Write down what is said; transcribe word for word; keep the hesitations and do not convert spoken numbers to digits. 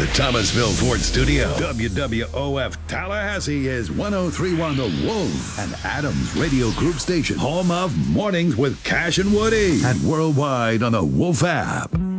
the Thomasville Ford Studio. W W O F Tallahassee is one oh three point one The Wolf, and Adams Radio Group Station, home of Mornings with Cash and Woody, and worldwide on the Wolf app.